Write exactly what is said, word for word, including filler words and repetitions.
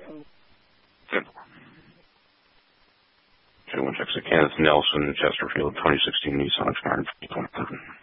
Good. Okay, one check. So Kenneth Nelson, Chesterfield, twenty sixteen Nissan Xterra.